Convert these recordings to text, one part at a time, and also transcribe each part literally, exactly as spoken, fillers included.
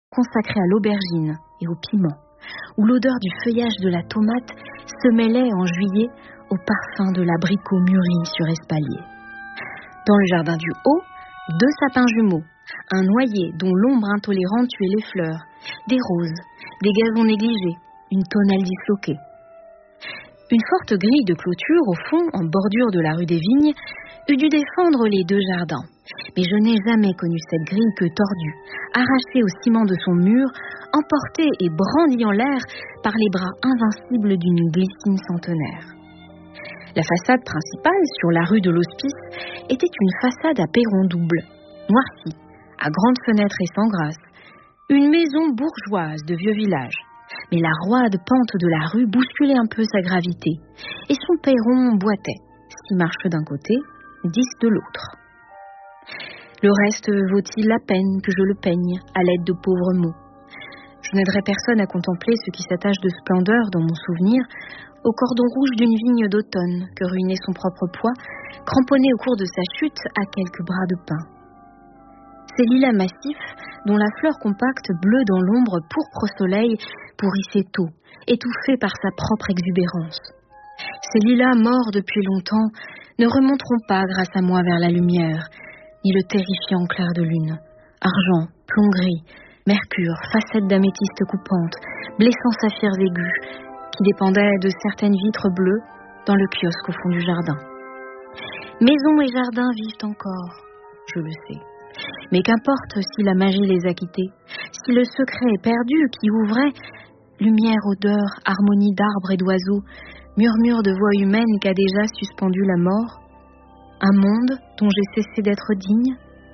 consacré à l'aubergine et au piment, où l'odeur du feuillage de la tomate se mêlait en juillet au parfum de l'abricot mûri sur espalier. Dans le jardin du haut, deux sapins jumeaux, un noyer dont l'ombre intolérante tuait les fleurs, des roses, des gazons négligés, une tonnelle disloquée. Une forte grille de clôture au fond, en bordure de la rue des Vignes, eût dû défendre les deux jardins. Mais je n'ai jamais connu cette grille que tordue, arrachée au ciment de son mur, emportée et brandie en l'air par les bras invincibles d'une glycine centenaire. La façade principale, sur la rue de l'Hospice, était une façade à perron double, noircie, à grandes fenêtres et sans grâce, une maison bourgeoise de vieux village. Mais la roide pente de la rue bousculait un peu sa gravité, et son perron boitait, six marches d'un côté, dix de l'autre. Le reste vaut-il la peine que je le peigne à l'aide de pauvres mots? Je n'aiderai personne à contempler ce qui s'attache de splendeur dans mon souvenir au cordon rouge d'une vigne d'automne que ruinait son propre poids, cramponné au cours de sa chute à quelques bras de pin. Ces lilas massifs, dont la fleur compacte bleue dans l'ombre pourpre au soleil, pourrissait tôt, étouffée par sa propre exubérance. Ces lilas morts depuis longtemps ne remonteront pas grâce à moi vers la lumière, ni le terrifiant clair de lune. Argent, plomb gris, mercure, facettes d'améthyste coupantes, blessants saphirs aigus, qui dépendaient de certaines vitres bleues dans le kiosque au fond du jardin. Maison et jardin vivent encore, je le sais. Mais qu'importe si la magie les a quittés, si le secret est perdu qui ouvrait, lumière, odeur, harmonie d'arbres et d'oiseaux, murmure de voix humaine qu'a déjà suspendu la mort, un monde dont j'ai cessé d'être digne.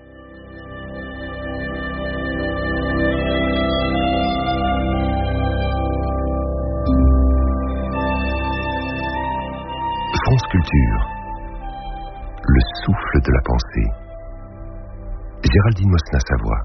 France Culture, le souffle de la pensée. Géraldine Mosna-Savoie.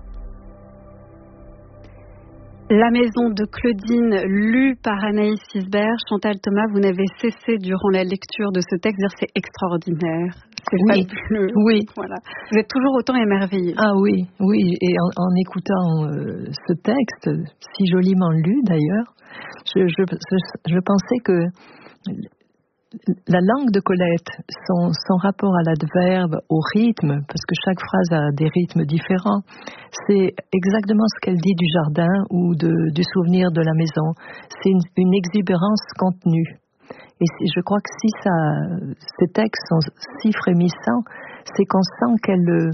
La maison de Claudine, lue par Anaïs Isbert. Chantal Thomas, vous n'avez cessé durant la lecture de ce texte de dire c'est extraordinaire. C'est oui, fabuleux. Oui. Voilà. Vous êtes toujours autant émerveillée. Ah oui, oui. Et en, en écoutant euh, ce texte, si joliment lu d'ailleurs, je, je, je, je pensais que la langue de Colette, son, son rapport à l'adverbe, au rythme, parce que chaque phrase a des rythmes différents, c'est exactement ce qu'elle dit du jardin ou de, du souvenir de la maison. C'est une, une exubérance contenue. Et je crois que si ça, ces textes sont si frémissants, c'est qu'on sent qu'elle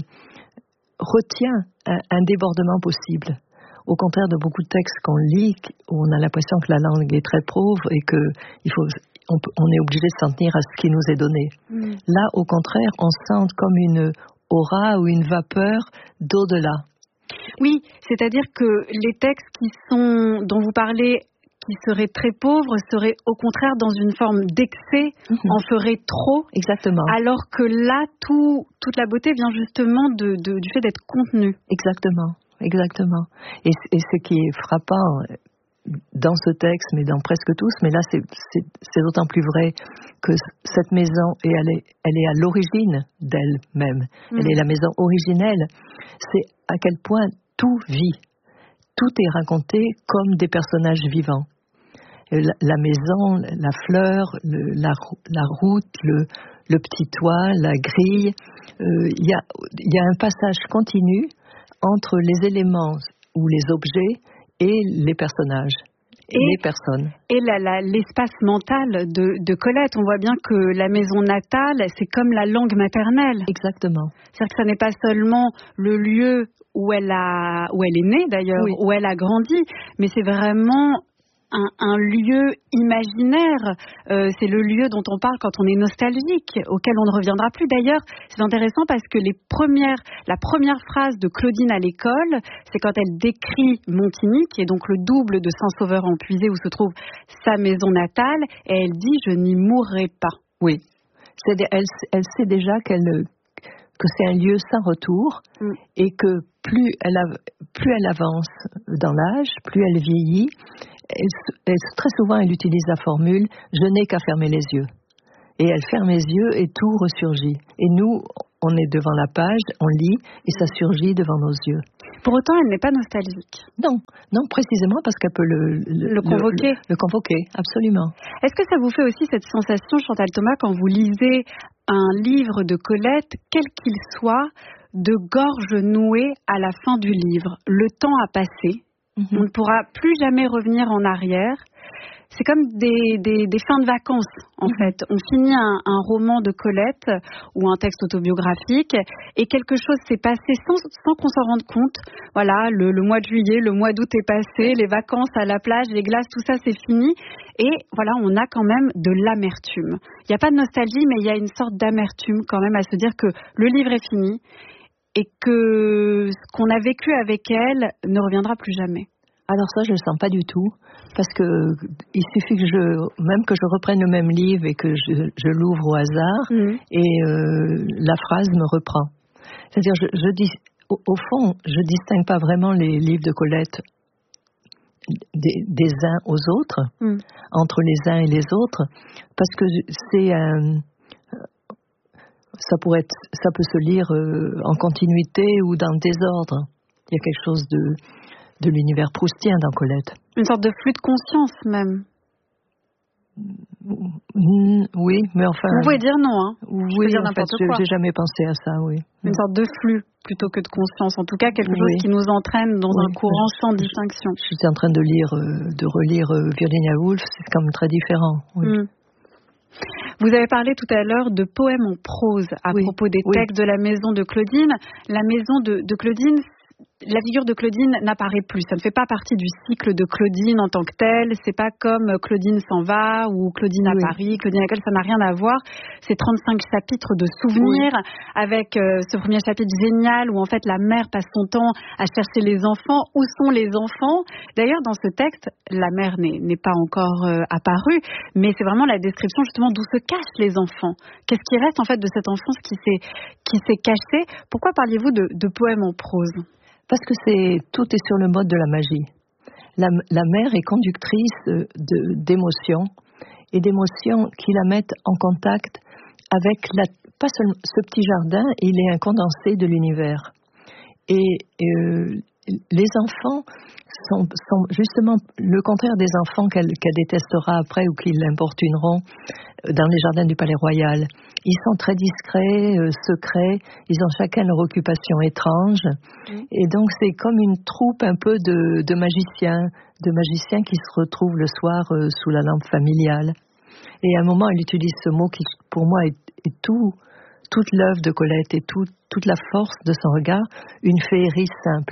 retient un, un débordement possible. Au contraire de beaucoup de textes qu'on lit, où on a l'impression que la langue est très pauvre et que il faut, on, peut, on est obligé de s'en tenir à ce qui nous est donné. Mm. Là, au contraire, on sent comme une aura ou une vapeur d'au-delà. Oui, c'est-à-dire que les textes qui sont, dont vous parlez, qui seraient très pauvres, seraient au contraire dans une forme d'excès, mm-hmm. en feraient trop. Exactement. Alors que là, tout, toute la beauté vient justement de, de, du fait d'être contenu. Exactement. Exactement. Et, et ce qui est frappant dans ce texte, mais dans presque tous, mais là c'est, c'est, c'est d'autant plus vrai que cette maison, et elle est, elle est à l'origine d'elle-même, mmh. elle est la maison originelle, c'est à quel point tout vit, tout est raconté comme des personnages vivants. La, la maison, la fleur, le, la, la route, le, le petit toit, la grille, il euh, y a, y a un passage continu entre les éléments ou les objets et les personnages, et les personnes. Et la, la, l'espace mental de, de Colette, on voit bien que la maison natale, c'est comme la langue maternelle. Exactement. C'est-à-dire que ça n'est pas seulement le lieu où elle, a, où elle est née d'ailleurs, oui. où elle a grandi, mais c'est vraiment Un, un lieu imaginaire, euh, c'est le lieu dont on parle quand on est nostalgique, auquel on ne reviendra plus. D'ailleurs, c'est intéressant parce que les premières, la première phrase de Claudine à l'école, c'est quand elle décrit Montigny, qui est donc le double de Saint-Sauveur-en-Puisé où se trouve sa maison natale, et elle dit « je n'y mourrai pas ». Oui, c'est, elle, elle sait déjà qu'elle, que c'est un lieu sans retour, mm. et que plus elle, a, plus elle avance dans l'âge, plus elle vieillit. Elle, elle, très souvent, elle utilise la formule « je n'ai qu'à fermer les yeux ». Et elle ferme les yeux et tout ressurgit. Et nous, on est devant la page, on lit et ça surgit devant nos yeux. Pour autant, elle n'est pas nostalgique. Non, non, précisément parce qu'elle peut le, le, le convoquer. Le, le convoquer, absolument. Est-ce que ça vous fait aussi cette sensation, Chantal Thomas, quand vous lisez un livre de Colette, quel qu'il soit, de gorge nouée à la fin du livre? Le temps a passé, mm-hmm. on ne pourra plus jamais revenir en arrière. C'est comme des, des, des fins de vacances, en mmh. fait. On finit un, un roman de Colette ou un texte autobiographique et quelque chose s'est passé sans, sans qu'on s'en rende compte. Voilà, le, le mois de juillet, le mois d'août est passé, les vacances à la plage, les glaces, tout ça, c'est fini. Et voilà, on a quand même de l'amertume. Il n'y a pas de nostalgie, mais il y a une sorte d'amertume quand même à se dire que le livre est fini et que ce qu'on a vécu avec elle ne reviendra plus jamais. Alors ça, je le sens pas du tout, parce que il suffit que je, même que je reprenne le même livre et que je, je l'ouvre au hasard, mmh. et euh, la phrase me reprend. C'est-à-dire, je, je dis, au, au fond, je distingue pas vraiment les livres de Colette des, des uns aux autres, mmh. entre les uns et les autres, parce que c'est un, ça pourrait être, ça peut se lire euh, en continuité ou dans le désordre. Il y a quelque chose de de l'univers proustien dans Colette. Une sorte de flux de conscience, même. Mmh, oui, mais enfin... Vous pouvez dire non, hein. Oui, dire en fait, j'ai jamais pensé à ça, oui. Une sorte de flux, plutôt que de conscience. En tout cas, quelque oui. chose qui nous entraîne dans oui. un courant je, sans distinction. Je, je suis en train de lire, euh, de relire euh, Virginia Woolf, c'est quand même très différent, oui. Mmh. Vous avez parlé tout à l'heure de poèmes en prose à oui. propos des textes oui. de la maison de Claudine. La maison de, de Claudine, la figure de Claudine n'apparaît plus. Ça ne fait pas partie du cycle de Claudine en tant que telle. C'est pas comme Claudine s'en va ou Claudine à oui. Paris, Claudine à laquelle ça n'a rien à voir. C'est trente-cinq chapitres de souvenirs oui. avec euh, ce premier chapitre génial où en fait la mère passe son temps à chercher les enfants. Où sont les enfants? D'ailleurs, dans ce texte, la mère n'est, n'est pas encore euh, apparue, mais c'est vraiment la description justement d'où se cachent les enfants. Qu'est-ce qui reste en fait de cette enfance qui s'est, qui s'est cachée? Pourquoi parliez-vous de, de poèmes en prose? Parce que c'est, tout est sur le mode de la magie. La, la mère est conductrice de, d'émotions, et d'émotions qui la mettent en contact avec la, pas seulement ce petit jardin, il est un condensé de l'univers. Et euh, les enfants sont, sont justement le contraire des enfants qu'elle, qu'elle détestera après ou qui l'importuneront dans les jardins du Palais Royal. Ils sont très discrets, euh, secrets, ils ont chacun leur occupation étrange. Mmh. Et donc c'est comme une troupe un peu de, de magiciens, de magiciens qui se retrouvent le soir euh, sous la lampe familiale. Et à un moment, elle utilise ce mot qui, pour moi, est, est tout, toute l'œuvre de Colette et tout, toute la force de son regard, une féerie simple.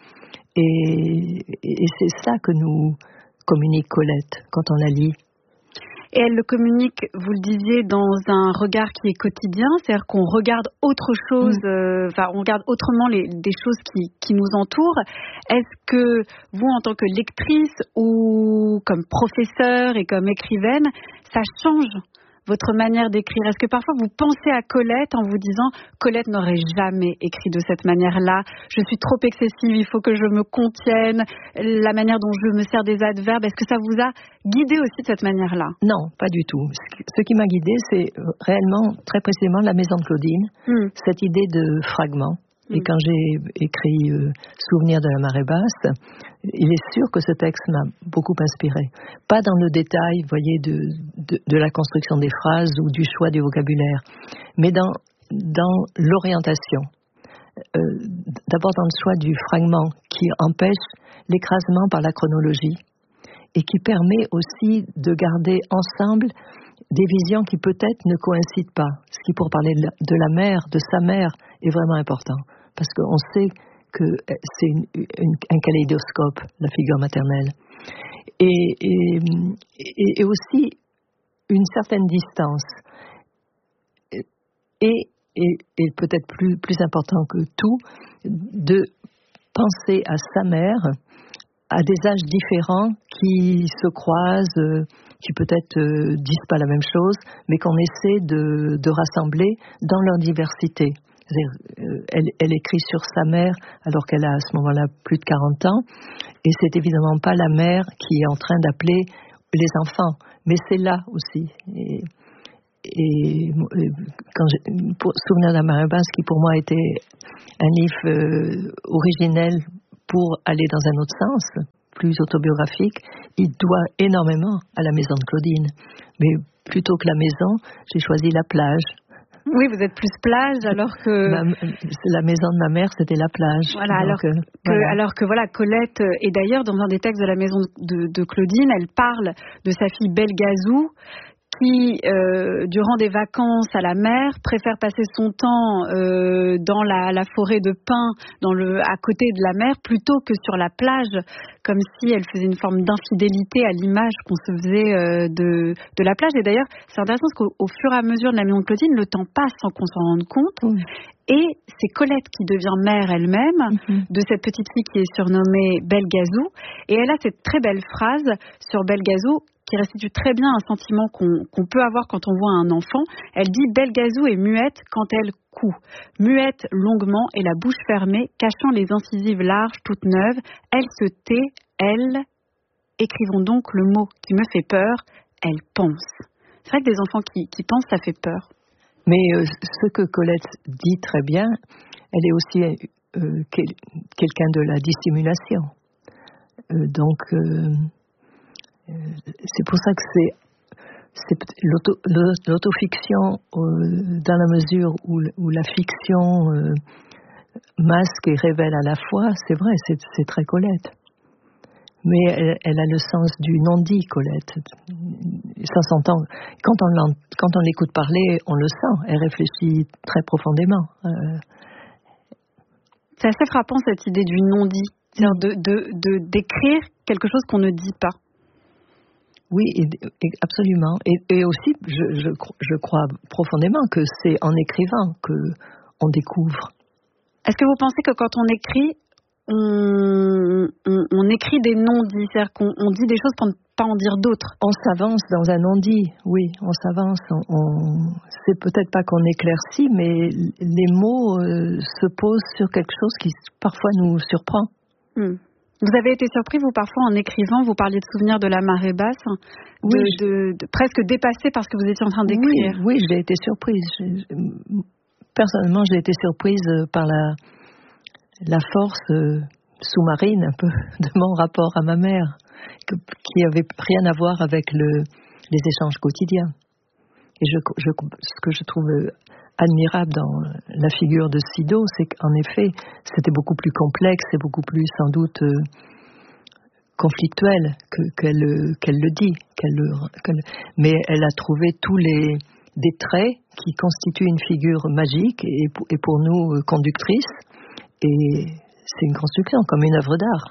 Et, et c'est ça que nous communique Colette quand on la lit. Et elle le communique, vous le disiez, dans un regard qui est quotidien, c'est-à-dire qu'on regarde autre chose, mmh. euh, enfin, on regarde autrement les, des choses qui, qui nous entourent. Est-ce que vous, en tant que lectrice ou comme professeure et comme écrivaine, ça change votre manière d'écrire? Est-ce que parfois vous pensez à Colette en vous disant « Colette n'aurait jamais écrit de cette manière-là, je suis trop excessive, il faut que je me contienne, la manière dont je me sers des adverbes », est-ce que ça vous a guidé aussi de cette manière-là? Non, pas du tout. Ce qui m'a guidée, c'est réellement, très précisément, la maison de Claudine, mmh. cette idée de fragment. Et quand j'ai écrit euh, Souvenir de la marée basse, il est sûr que ce texte m'a beaucoup inspiré. Pas dans le détail, vous voyez, de, de, de la construction des phrases ou du choix du vocabulaire, mais dans, dans l'orientation. Euh, d'abord dans le choix du fragment qui empêche l'écrasement par la chronologie et qui permet aussi de garder ensemble des visions qui peut-être ne coïncident pas. Ce qui, pour parler de la, de la mère, de sa mère, est vraiment important. Parce qu'on sait que c'est une, une, un kaléidoscope, la figure maternelle. Et, et, et, et aussi une certaine distance. Et, et, et peut-être plus, plus important que tout, de penser à sa mère à des âges différents qui se croisent, qui peut-être euh, disent pas la même chose, mais qu'on essaie de, de rassembler dans leur diversité. Euh, elle, elle écrit sur sa mère alors qu'elle a à ce moment-là plus de quarante ans, et c'est évidemment pas la mère qui est en train d'appeler les enfants, mais c'est là aussi. Et, et quand j'ai, pour Souvenir de la marée basse, qui pour moi était un livre euh, originel pour aller dans un autre sens, plus autobiographique, il doit énormément à la maison de Claudine. Mais plutôt que la maison, j'ai choisi la plage. Oui, vous êtes plus plage alors que... Ma, la maison de ma mère, c'était la plage. Voilà, alors, Donc, que, voilà. alors que voilà, Colette, et d'ailleurs dans un des textes de la maison de, de Claudine, elle parle de sa fille Belgazou, qui, euh, durant des vacances à la mer, préfère passer son temps euh, dans la, la forêt de pins, dans le, à côté de la mer, plutôt que sur la plage, comme si elle faisait une forme d'infidélité à l'image qu'on se faisait euh, de, de la plage. Et d'ailleurs, c'est intéressant parce qu'au au fur et à mesure de la maison de Claudine, le temps passe sans qu'on s'en rende compte. Mmh. Et c'est Colette qui devient mère elle-même mmh. de cette petite fille qui est surnommée Belgazou. Et elle a cette très belle phrase sur Belgazou qui restitue très bien un sentiment qu'on, qu'on peut avoir quand on voit un enfant. Elle dit « Belgazou est muette quand elle coud, muette longuement et la bouche fermée, cachant les incisives larges toutes neuves. Elle se tait, elle, écrivons donc le mot qui me fait peur, elle pense. » C'est vrai que des enfants qui, qui pensent, ça fait peur. Mais euh, ce que Colette dit très bien, elle est aussi euh, quel, quelqu'un de la dissimulation. Euh, donc... Euh, c'est pour ça que c'est, c'est l'auto, l'autofiction euh, dans la mesure où, où la fiction euh, masque et révèle à la fois, c'est vrai, c'est, c'est très Colette. Mais elle, elle a le sens du non-dit, Colette. Ça s'entend. Quand on, quand on l'écoute parler, on le sent. Elle réfléchit très profondément. Euh... C'est assez frappant cette idée du non-dit, c'est-à-dire de, de, de, d'écrire quelque chose qu'on ne dit pas. Oui, et, et absolument. Et, et aussi, je, je, je crois profondément que c'est en écrivant qu'on découvre. Est-ce que vous pensez que quand on écrit, on, on, on écrit des non-dits, c'est-à-dire qu'on on dit des choses pour ne pas en dire d'autres? On s'avance dans un non-dit, oui, on s'avance. On, on, c'est peut-être pas qu'on éclaircit, mais les mots euh, se posent sur quelque chose qui parfois nous surprend. Hmm. Vous avez été surpris, vous, parfois, en écrivant, vous parliez de Souvenir de la marée basse, de, oui, je... de, de presque dépassé parce que vous étiez en train d'écrire. Oui, oui, j'ai été surprise. J'ai, personnellement, j'ai été surprise par la, la force euh, sous-marine, un peu, de mon rapport à ma mère, que, qui avait rien à voir avec le, les échanges quotidiens. Et je, je, ce que je trouve admirable dans la figure de Sido, c'est qu'en effet, c'était beaucoup plus complexe et beaucoup plus, sans doute, euh, conflictuel que, qu'elle, qu'elle le dit. Qu'elle, qu'elle, mais elle a trouvé tous les des traits qui constituent une figure magique et, et pour nous, conductrice. Et c'est une construction, comme une œuvre d'art.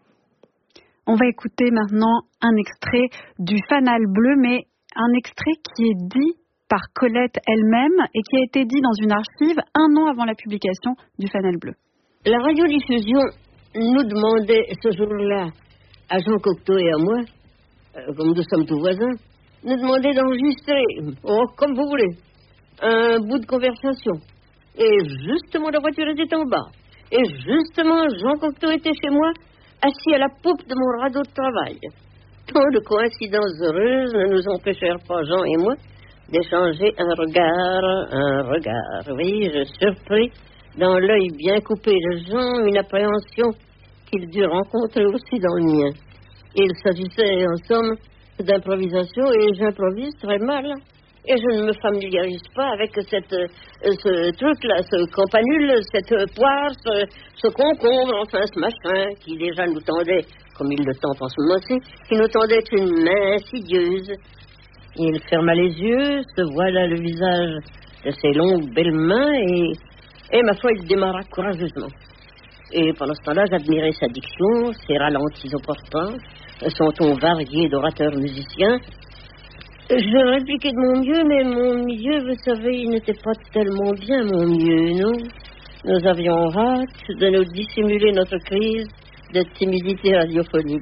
On va écouter maintenant un extrait du Fanal Bleu, mais un extrait qui est dit par Colette elle-même et qui a été dit dans une archive un an avant la publication du Fanal Bleu. La radiodiffusion nous demandait ce jour-là, à Jean Cocteau et à moi, euh, comme nous sommes tous voisins, nous demandait d'enregistrer, oh, comme vous voulez, un bout de conversation. Et justement, la voiture était en bas. Et justement, Jean Cocteau était chez moi, assis à la poupe de mon radeau de travail. Tant de coïncidences heureuses ne nous empêchèrent pas, Jean et moi, d'échanger un regard, un regard. Oui, je surpris dans l'œil bien coupé de Jean une appréhension qu'il dut rencontrer aussi dans le mien. Il s'agissait, en somme, d'improvisation et j'improvise très mal. Et je ne me familiarise pas avec cette, euh, ce truc-là, ce campanule, cette poire, ce, ce concombre, enfin ce machin qui déjà nous tendait, comme il le tente en ce moment-ci, qui nous tendait une main insidieuse. Il ferma les yeux, se voilà le visage de ses longues belles mains et, et ma foi, il démarra courageusement. Et pendant ce temps-là, j'admirais sa diction, ses ralentis opportuns, son ton varié d'orateur musicien. Je répliquais de mon mieux, mais mon mieux, vous savez, il n'était pas tellement bien mon mieux, non? Nous avions hâte de nous dissimuler notre crise de timidité radiophonique.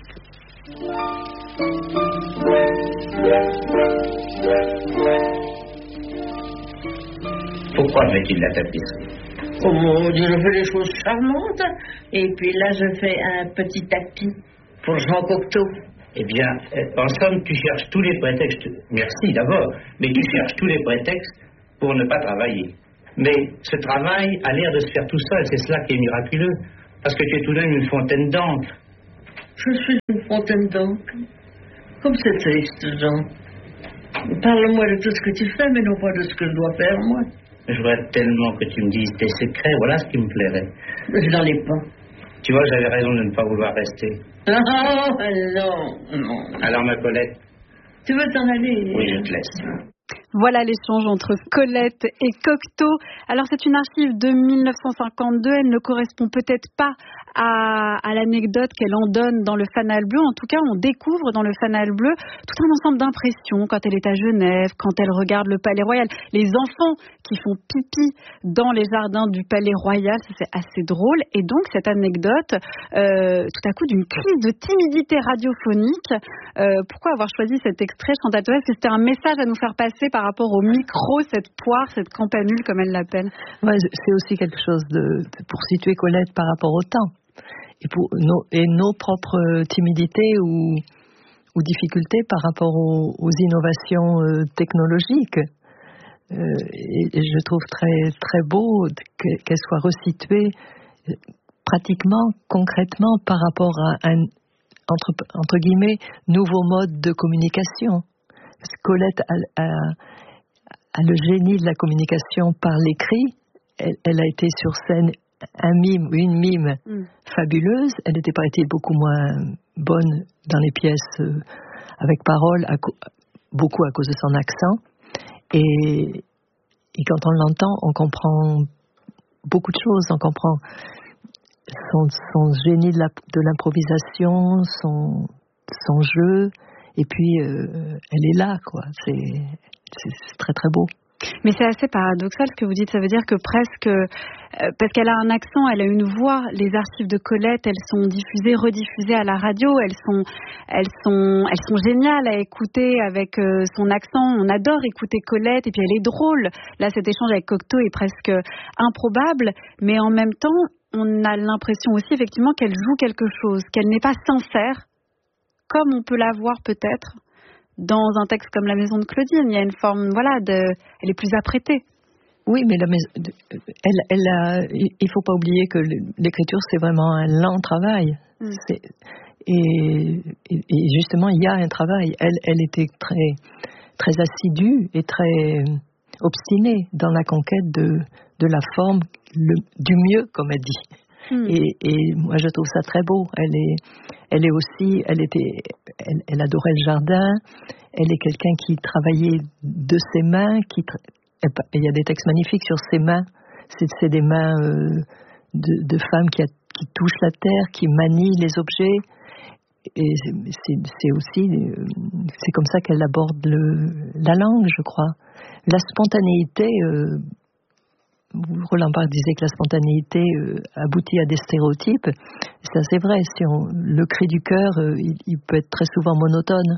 Pourquoi fait-il la tapisserie? Oh mon Dieu, je fais des choses charmantes. Et puis là, je fais un petit tapis pour Jean Cocteau. Eh bien, en somme, tu cherches tous les prétextes, merci d'abord, mais tu cherches tous les prétextes pour ne pas travailler. Mais ce travail a l'air de se faire tout seul, c'est cela qui est miraculeux, parce que tu es tout de même une fontaine d'encre. Je suis une fontaine d'encre. Comme c'est triste, Jean. Parle-moi de tout ce que tu fais, mais non pas de ce que je dois faire, moi. Je voudrais tellement que tu me dises tes secrets, voilà ce qui me plairait. Je n'en ai pas. Tu vois, j'avais raison de ne pas vouloir rester. Oh, non, non. Alors, ma Colette? Tu veux t'en aller? Oui, je te laisse. Voilà l'échange entre Colette et Cocteau. Alors c'est une archive de mille neuf cent cinquante-deux, elle ne correspond peut-être pas à, à l'anecdote qu'elle en donne dans le Fanal Bleu. En tout cas, on découvre dans le Fanal Bleu tout un ensemble d'impressions quand elle est à Genève, quand elle regarde le Palais Royal. Les enfants qui font pipi dans les jardins du Palais Royal, ça c'est assez drôle. Et donc cette anecdote, euh, tout à coup d'une crise de timidité radiophonique. Euh, pourquoi avoir choisi cet extrait, Chantal Thoès? Est-ce que c'était un message à nous faire passer par rapport au micro, cette poire, cette campanule comme elle l'appelle? Ouais, c'est aussi quelque chose de, de pour situer Colette par rapport au temps et pour nos, et nos propres timidités ou, ou difficultés par rapport aux, aux innovations euh, technologiques. Euh, et, et je trouve très très beau que, qu'elle soit resituée pratiquement, concrètement par rapport à un entre, entre guillemets nouveau mode de communication. Colette a, a, a le génie de la communication par l'écrit. Elle, elle a été sur scène un mime, une mime mm. fabuleuse. Elle était, paraît-il, beaucoup moins bonne dans les pièces euh, avec parole, à, beaucoup à cause de son accent. Et, et quand on l'entend, on comprend beaucoup de choses. On comprend son, son génie de, la, de l'improvisation, son, son jeu. Et puis, euh, elle est là, quoi. C'est, c'est, c'est très, très beau. Mais c'est assez paradoxal ce que vous dites. Ça veut dire que presque, euh, parce qu'elle a un accent, elle a une voix. Les archives de Colette, elles sont diffusées, rediffusées à la radio. Elles sont, elles sont, elles sont géniales à écouter avec euh, son accent. On adore écouter Colette. Et puis elle est drôle. Là, cet échange avec Cocteau est presque improbable. Mais en même temps, on a l'impression aussi effectivement qu'elle joue quelque chose, qu'elle n'est pas sincère, comme on peut la voir peut-être dans un texte comme La Maison de Claudine. Il y a une forme, voilà, de, elle est plus apprêtée. Oui, mais la maison, elle, elle a, il faut pas oublier que l'écriture c'est vraiment un lent travail. Mm. C'est, et, et justement, il y a un travail. Elle, elle était très, très assidue et très obstinée dans la conquête de, de la forme, le, du mieux, comme elle dit. Hmm. Et, et moi je trouve ça très beau. Elle est, elle est aussi, elle était, elle, elle adorait le jardin. Elle est quelqu'un qui travaillait de ses mains. Qui, il y a des textes magnifiques sur ses mains. C'est, c'est des mains euh, de, de femmes qui, a, qui touchent la terre, qui manient les objets. Et c'est, c'est aussi, c'est comme ça qu'elle aborde le, la langue, je crois. La spontanéité. Euh, Roland Barthes disait que la spontanéité euh, aboutit à des stéréotypes. Ça, c'est vrai. Si on, le cri du cœur, euh, il, il peut être très souvent monotone.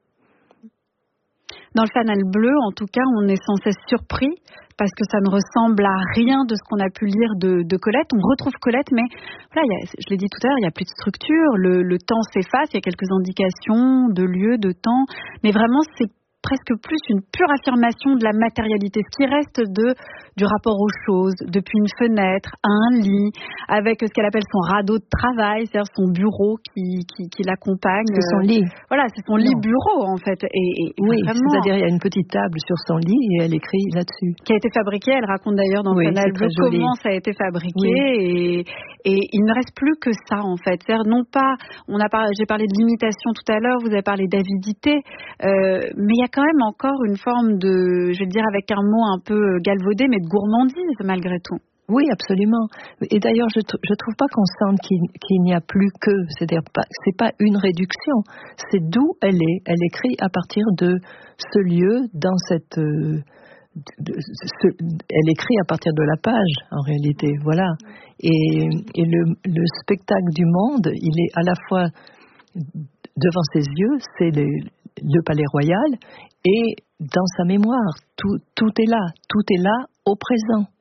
Dans le Fanal Bleu, en tout cas, on est sans cesse surpris parce que ça ne ressemble à rien de ce qu'on a pu lire de, de Colette. On retrouve Colette, mais voilà, il y a, je l'ai dit tout à l'heure, il n'y a plus de structure. Le, le temps s'efface. Il y a quelques indications de lieu, de temps, mais vraiment, c'est presque plus une pure affirmation de la matérialité, ce qui reste de, du rapport aux choses, depuis une fenêtre à un lit, avec ce qu'elle appelle son radeau de travail, c'est-à-dire son bureau qui, qui, qui l'accompagne. C'est son lit. Voilà, c'est son non. lit bureau en fait. Et, et oui, vraiment, c'est-à-dire il y a une petite table sur son lit et elle écrit là-dessus. Qui a été fabriquée, elle raconte d'ailleurs dans oui, son album comment ça a été fabriqué. Oui. Et, et il ne reste plus que ça en fait. C'est-à-dire non pas, on a par, j'ai parlé de limitation tout à l'heure, vous avez parlé d'avidité, euh, mais il y a quand même encore une forme de, je vais dire avec un mot un peu galvaudé, mais de gourmandise malgré tout. Oui, absolument. Et d'ailleurs, je ne trouve pas qu'on sente qu'il, qu'il n'y a plus que, c'est-à-dire pas, c'est pas une réduction, c'est d'où elle est. Elle écrit à partir de ce lieu, dans cette, euh, de, ce, elle écrit à partir de la page, en réalité, voilà. Et, et le, le spectacle du monde, il est à la fois devant ses yeux, c'est le, le Palais Royal, et dans sa mémoire, tout, tout est là, tout est là au présent.